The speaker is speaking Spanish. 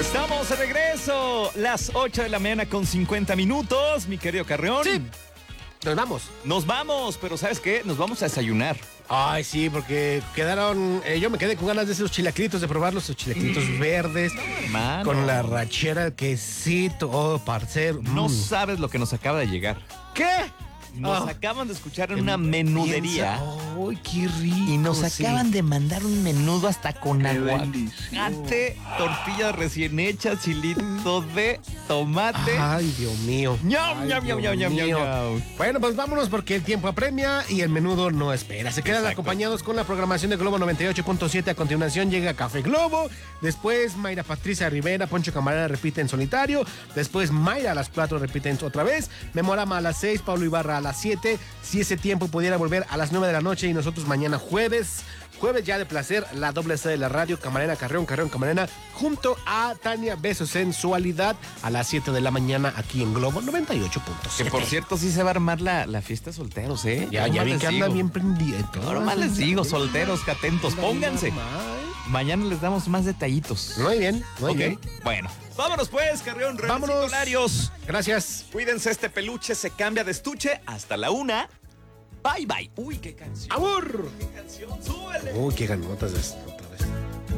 Estamos de regreso, las 8 de la mañana con 50 minutos, mi querido Carreón. Sí, nos vamos. Nos vamos, pero ¿sabes qué? Nos vamos a desayunar. Ay, sí, porque quedaron... yo me quedé con ganas de esos chilaquilitos, de probarlos, esos chilaquilitos verdes. Hermano. Con la rachera, quesito, parcero. No sabes lo que nos acaba de llegar. ¿Qué? Nos acaban de escuchar en una menudería. ¡Ay, qué rico! Y nos acaban de mandar un menudo hasta con Qué aguacate, tortillas recién hechas, chilito de tomate. ¡Ay, Dios mío! ¡Ñam, Ay, ñam, ñam, Dios ñam, ñam, mío. ñam! Bueno, pues vámonos porque el tiempo apremia y el menudo no espera. Se quedan Exacto. acompañados con la programación de Globo 98.7. A continuación llega Café Globo. Después Mayra Patricia Rivera, Poncho Camarena repite en solitario. Después Mayra a las 4 repite otra vez. Memorama a las 6, Pablo Ibarra a las 7. Si ese tiempo pudiera volver a las 9 de la noche y nosotros mañana jueves ya de placer, la doble C de la radio, Camarena Carreón Camarena, junto a Tania Beso Sensualidad a las 7 de la mañana aquí en Globo 98.7. Que por cierto, sí se va a armar la fiesta de solteros, ¿eh? Ya vi que anda bien prendido. Ahora más les digo, solteros, que atentos, pónganse. Mañana les damos más detallitos. Muy bien, muy Ok, bien. bueno. Vámonos pues, Carreón, Vámonos. Vámonos. Gracias. Cuídense, este peluche se cambia de estuche hasta la 1. Bye, bye. Uy, qué canción. ¡Amor! Qué canción, súbele. Uy, qué ganotas de esto.